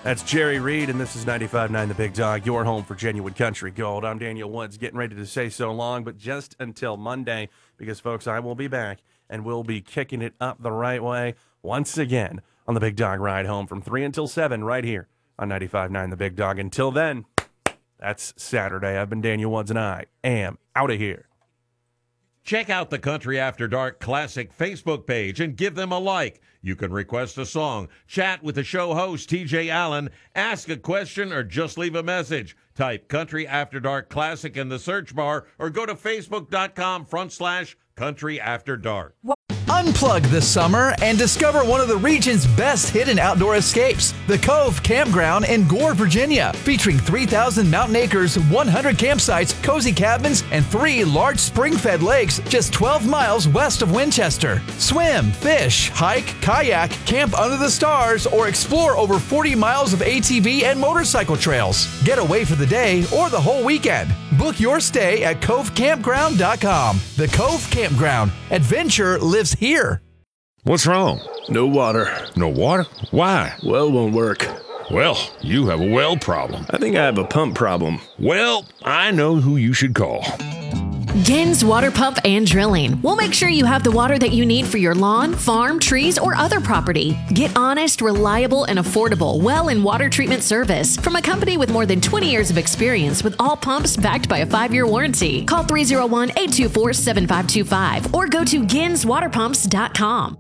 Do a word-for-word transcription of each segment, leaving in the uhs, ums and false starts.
That's Jerry Reed, and this is ninety-five point nine The Big Dog, your home for genuine country gold. I'm Daniel Woods, getting ready to say so long, but just until Monday, because, folks, I will be back, and we'll be kicking it up the right way once again on The Big Dog Ride Home from three until seven right here on ninety-five point nine The Big Dog. Until then, that's Saturday. I've been Daniel Woods, and I am out of here. Check out the Country After Dark Classic Facebook page and give them a like. You can request a song, chat with the show host, T J Allen, ask a question, or just leave a message. Type Country After Dark Classic in the search bar or go to facebook.com front slash Country After Dark. Unplug this summer and discover one of the region's best hidden outdoor escapes, the Cove Campground in Gore, Virginia, featuring three thousand mountain acres, one hundred campsites, cozy cabins, and three large spring-fed lakes just twelve miles west of Winchester. Swim, fish, hike, kayak, camp under the stars, or explore over forty miles of A T V and motorcycle trails. Get away for the day or the whole weekend. Book your stay at cove campground dot com. The Cove Campground. Adventure lives here. What's wrong? No water. No water? Why? Well won't work. Well, you have a well problem. I think I have a pump problem. Well, I know who you should call. Gins Water Pump and Drilling. We'll make sure you have the water that you need for your lawn, farm, trees, or other property. Get honest, reliable, and affordable well and water treatment service from a company with more than twenty years of experience with all pumps backed by a five-year warranty. Call three oh one, eight two four, seven five two five or go to gins water pumps dot com.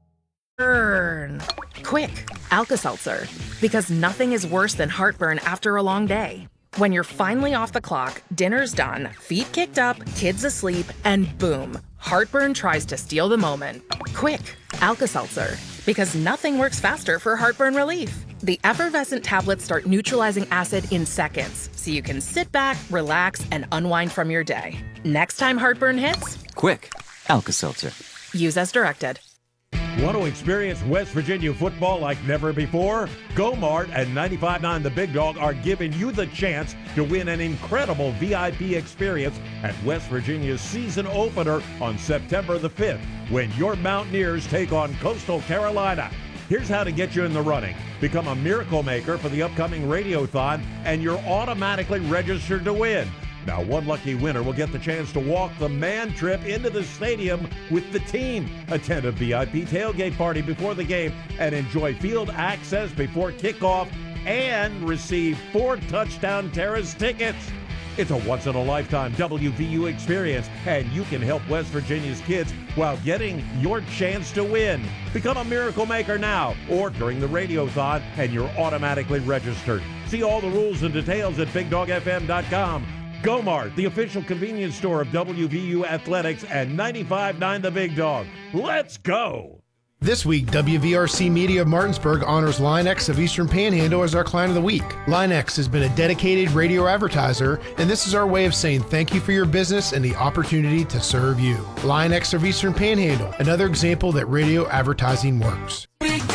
Burn. Quick, Alka-Seltzer. Because nothing is worse than heartburn after a long day. When you're finally off the clock, dinner's done, feet kicked up, kids asleep, and boom, heartburn tries to steal the moment. Quick, Alka-Seltzer. Because nothing works faster for heartburn relief. The effervescent tablets start neutralizing acid in seconds, so you can sit back, relax, and unwind from your day. Next time heartburn hits, quick, Alka-Seltzer. Use as directed. Want to experience West Virginia football like never before? GoMart and ninety-five point nine The Big Dog are giving you the chance to win an incredible V I P experience at West Virginia's season opener on September the fifth, when your Mountaineers take on Coastal Carolina. Here's how to get you in the running. Become a Miracle Maker for the upcoming Radiothon, and you're automatically registered to win. Now, one lucky winner will get the chance to walk the man trip into the stadium with the team, attend a V I P tailgate party before the game, and enjoy field access before kickoff, and receive four touchdown terrace tickets. It's a once-in-a-lifetime W V U experience, and you can help West Virginia's kids while getting your chance to win. Become a Miracle Maker now or during the Radiothon, and you're automatically registered. See all the rules and details at big dog f m dot com. GoMart, the official convenience store of W V U Athletics and ninety-five point nine The Big Dog. Let's go! This week, W V R C Media of Martinsburg honors Line-X of Eastern Panhandle as our client of the week. Line-X has been a dedicated radio advertiser, and this is our way of saying thank you for your business and the opportunity to serve you. Line-X of Eastern Panhandle, another example that radio advertising works.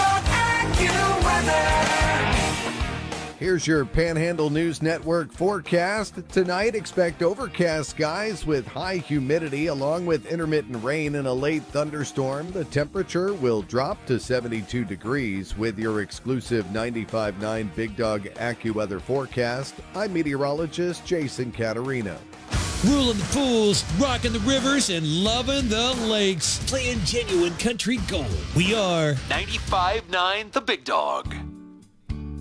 Here's your Panhandle News Network forecast. Tonight, expect overcast skies with high humidity along with intermittent rain and a late thunderstorm. The temperature will drop to seventy-two degrees with your exclusive ninety-five point nine Big Dog AccuWeather forecast. I'm meteorologist Jason Caterino. Ruling the pools, rocking the rivers, and loving the lakes. Playing genuine country gold. We are ninety-five point nine The Big Dog.